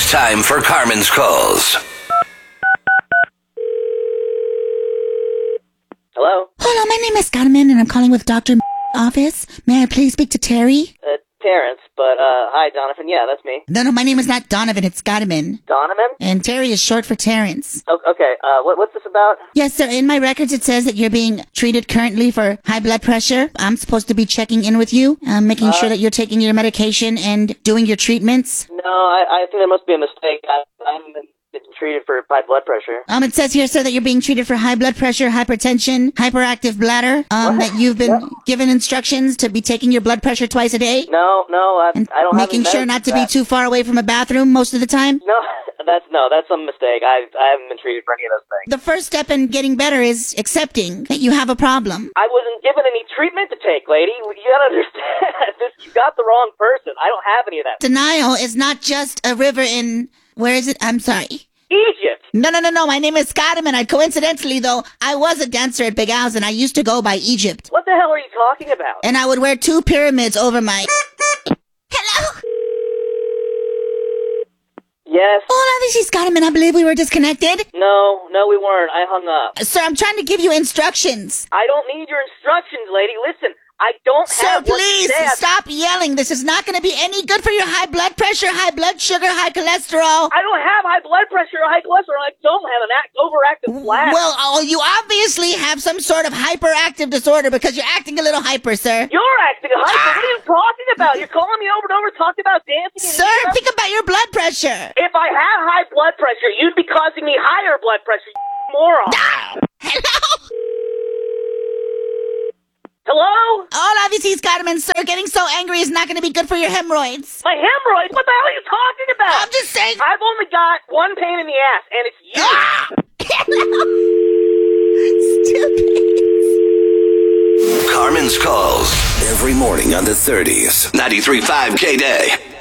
It's time for Carmen's Calls. Hello? Hello, my name is Carmen, and I'm calling with Dr. office. May I please speak to Terry? Terrence, but, hi, Donovan. Yeah, that's me. No, my name is not Donovan, it's Gottman. Donovan? And Terry is short for Terrence. Okay, what's this about? Yes, sir, in my records it says that you're being treated currently for high blood pressure. I'm supposed to be checking in with you, making sure that you're taking your medication and doing your treatments. No, I think there must be a mistake. I'm been treated for high blood pressure. It says here, sir, that you're being treated for high blood pressure, hypertension, hyperactive bladder, that you've been given instructions to be taking your blood pressure twice a day. No, I don't have making sure not to be too far away from a bathroom most of the time. No, that's some mistake. I haven't been treated for any of those things. The first step in getting better is accepting that you have a problem. I wasn't given any treatment to take, lady. You gotta understand. You got the wrong person. I don't have any of that. Denial is not just a river in, where is it? I'm sorry. Egypt. No. My name is Scottiman. Coincidentally, though, I was a dancer at Big Al's, and I used to go by Egypt. What the hell are you talking about? And I would wear 2 pyramids over my... Hello? Yes. Hola, this is Scottiman. I believe we were disconnected. No, we weren't. I hung up. Sir, I'm trying to give you instructions. I don't need your instructions, lady. Listen, I don't have Sir, please, stop yelling. This is not going to be any good for your high blood pressure, high blood sugar, high cholesterol. I don't have high blood pressure or high cholesterol. I don't have an overactive bladder. Well, you obviously have some sort of hyperactive disorder because you're acting a little hyper, sir. You're acting hyper? What are you talking about? You're calling me over and over talking about dancing? Sir, think about your blood pressure. If I had high blood pressure, you'd be causing me higher blood pressure, you moron. Hello? Hello? Hola, this is Carmen, sir. Getting so angry is not going to be good for your hemorrhoids. My hemorrhoids? What the hell are you talking about? I'm just saying. I've only got one pain in the ass, and it's you. Stupid. Carmen's Calls. Every morning on the 30s. 93.5 K-Day.